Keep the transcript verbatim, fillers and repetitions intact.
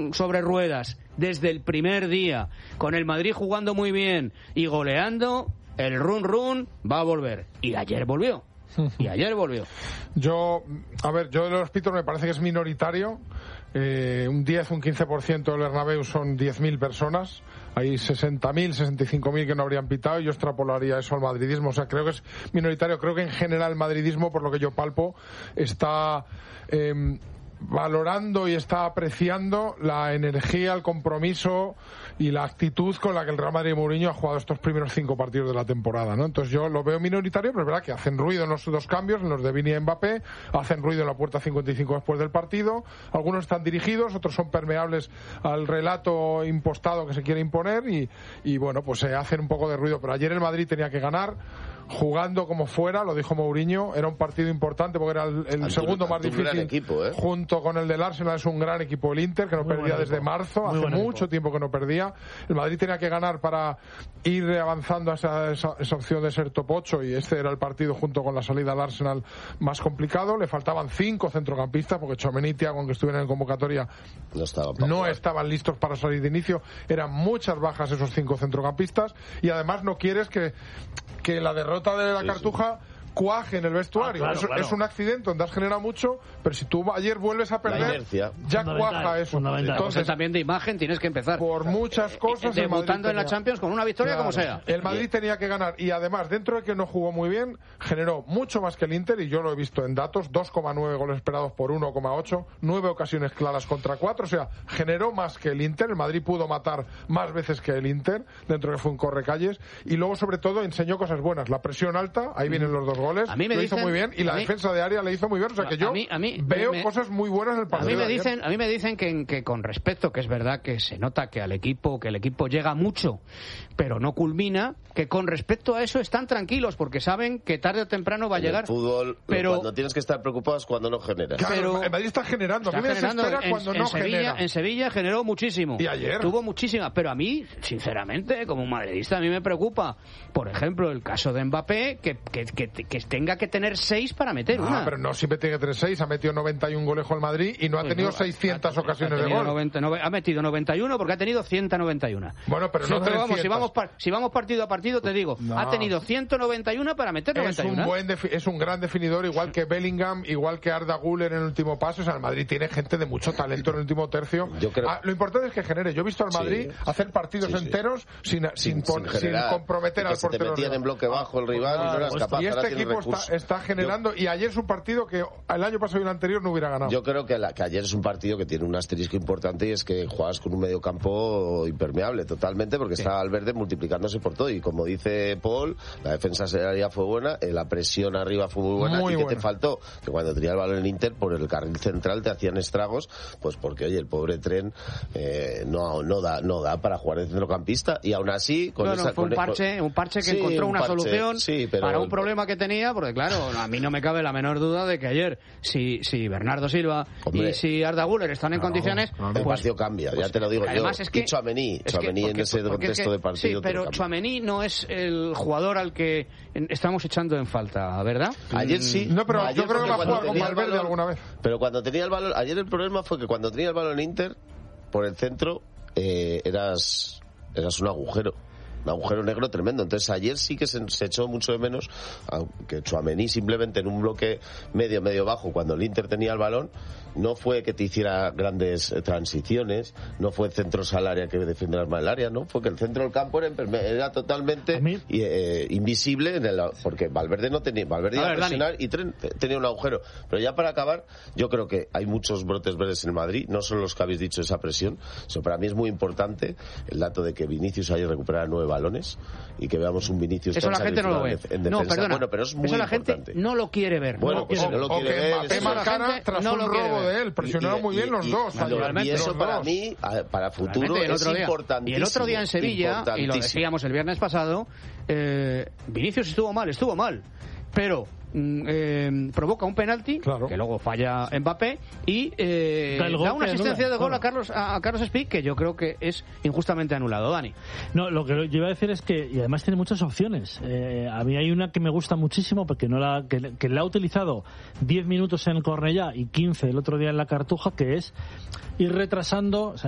sobre ruedas desde el primer día, con el Madrid jugando muy bien y goleando, el run run va a volver. Y ayer volvió. Y ayer volvió. Yo, a ver, yo de los pitos me parece que es minoritario. Eh, un diez, un quince por ciento del Bernabéu son diez mil personas. Hay sesenta mil, sesenta y cinco mil que no habrían pitado y yo extrapolaría eso al madridismo. O sea, creo que es minoritario. Creo que en general el madridismo, por lo que yo palpo, está eh, valorando y está apreciando la energía, el compromiso y la actitud con la que el Real Madrid y Mourinho ha jugado estos primeros cinco partidos de la temporada, ¿no? Entonces yo lo veo minoritario, pero es verdad que hacen ruido en los dos cambios, en los de Vini y Mbappé, hacen ruido en la puerta cincuenta y cinco después del partido, algunos están dirigidos, otros son permeables al relato impostado que se quiere imponer y, y bueno, pues se eh, hacen un poco de ruido, pero ayer el Madrid tenía que ganar, jugando como fuera, lo dijo Mourinho, era un partido importante porque era el, el segundo más difícil, equipo, ¿eh? junto con el del Arsenal. Es un gran equipo el Inter, que no Muy perdía desde marzo, Muy hace mucho equipo. tiempo que no perdía. El Madrid tenía que ganar para ir avanzando a esa, esa, esa opción de ser top ocho y este era el partido junto con la salida al Arsenal más complicado. Le faltaban cinco centrocampistas porque Tchouaméni y Thiago, aunque estuvieran en convocatoria, no, estaba no estaban listos para salir de inicio. Eran muchas bajas esos cinco centrocampistas y además no quieres que que la derrota de la sí, Cartuja sí. cuaje en el vestuario. Ah, claro, es, claro. es un accidente donde has generado mucho, pero si tú ayer vuelves a perder, ya cuaja eso. Entonces también de imagen tienes que empezar. Por muchas cosas. Eh, debutando en la Champions con una victoria claro, como sea. El Madrid Bien. tenía que ganar y además, dentro de que no jugó muy bien, generó mucho más que el Inter y yo lo he visto en datos, dos coma nueve goles esperados por uno coma ocho, nueve ocasiones claras contra cuatro, o sea, generó más que el Inter. El Madrid pudo matar más veces que el Inter, dentro de que fue un correcalles y luego sobre todo enseñó cosas buenas, la presión alta, ahí vienen los dos goles. A mí me lo dicen, hizo muy bien y la mí, defensa de área le hizo muy bien, o sea que yo a mí, a mí, veo me, cosas muy buenas en el partido. A mí me dicen, a mí me dicen que, que con respecto, que es verdad que se nota que al equipo, que el equipo llega mucho, pero no culmina, que con respecto a eso están tranquilos porque saben que tarde o temprano va a en llegar. El fútbol, pero cuando tienes que estar preocupado es cuando no generas. Claro, pero el Madrid está generando, está a mí me generando desespera en, cuando en no Sevilla, genera. En Sevilla generó muchísimo. Y ayer tuvo muchísima, pero a mí, sinceramente, como madridista, a mí me preocupa, por ejemplo, el caso de Mbappé, que, que, que, que tenga que tener seis para meter no, una. pero no siempre tiene que tener seis, ha metido noventa y un goles al Madrid y no ha pues tenido no, seiscientas ha, ocasiones ha de gol. noventa, no, ha metido noventa y uno porque ha tenido ciento noventa y uno. Bueno, pero no sí, pero vamos, si vamos, par, si vamos partido a partido, te digo, no. ha tenido ciento noventa y uno para meter noventa y uno. Es un, buen defi- es un gran definidor, igual que Bellingham, igual que Arda Güler en el último paso. O sea, el Madrid tiene gente de mucho talento en el último tercio. Yo creo... ah, lo importante es que genere. Yo he visto al Madrid sí. hacer partidos sí, sí. enteros sin, sin, sin, pon, sin, sin comprometer al portero. Se te metían en bloque bajo el rival claro, y no eras capaz. Y este equipo está, está generando, yo... y ayer es un partido que el año pasado y el anterior no hubiera ganado. Yo creo que, la, que ayer es un partido que tiene un asterisco importante y es que juegas con un medio campo impermeable totalmente porque sí. está Valverde multiplicándose por todo y como dice Paul, la defensa ya fue buena, la presión arriba fue muy buena muy y que buena. Te faltó que cuando tenía el balón en Inter por el carril central te hacían estragos, pues porque oye, el pobre Tren eh, no, no da no da para jugar de centrocampista y aún así con bueno, esa, fue con, un parche, un parche que sí, encontró un una parche, solución sí, pero para un problema que tenía, porque claro, a mí no me cabe la menor duda de que ayer si, si Bernardo Silva Hombre, y si Arda Güler están en no, condiciones no, no, pues, el partido cambia, pues, ya te lo digo además yo es que, y Tchouaméni, Tchouaméni en ese contexto es que, de partido sí, pero Tchouaméni no es el jugador al que estamos echando en falta, ¿verdad? Ayer sí. No, pero ayer yo creo que va a jugar con Valverde balón, alguna vez. Pero cuando tenía el balón, ayer el problema fue que cuando tenía el balón Inter por el centro eh, eras eras un agujero. Un agujero negro tremendo. Entonces ayer sí que se, se echó mucho de menos que Tchouaméni simplemente en un bloque medio, medio bajo, cuando el Inter tenía el balón, no fue que te hiciera grandes transiciones, no fue centros al área que defendieras más el área, no, fue que el centro del campo era, era totalmente eh, invisible en el, porque Valverde no tenía, Valverde iba a presionar y tren, tenía un agujero. Pero ya para acabar, yo creo que hay muchos brotes verdes en el Madrid, no son los que habéis dicho esa presión. Eso para mí es muy importante, el dato de que Vinicius haya recuperado nueve balones y que veamos un Vinicius eso la gente no lo ve en defensa. No, perdona, bueno, pero es muy eso la importante. gente no lo quiere ver. Bueno, no pues lo no lo quiere o que ver. Mbappé marcara tras no un robo de él, presionaron y, muy bien y, los y, dos. Y, lo, y eso para mí, para futuro, es importantísimo. Y el otro día en Sevilla, y lo decíamos el viernes pasado, eh, Vinicius estuvo mal, estuvo mal, pero Eh, provoca un penalti claro. que luego falla Mbappé y eh, da una asistencia de gol a Carlos a, a Carlos Speak que yo creo que es injustamente anulado. Dani. No, lo que yo iba a decir es que y además tiene muchas opciones. Eh, a mí hay una que me gusta muchísimo porque no la que, que la ha utilizado diez minutos en el Cornellá y quince el otro día en la Cartuja, que es ir retrasando. O sea,